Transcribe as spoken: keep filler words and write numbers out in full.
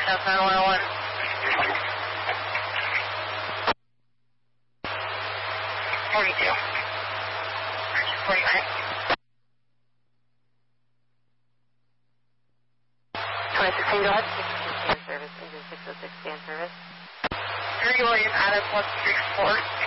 South nine one one. forty-two. forty-nine. twenty sixteen, go ahead. Scan service, engine six oh six scan service. three William Adams one six four.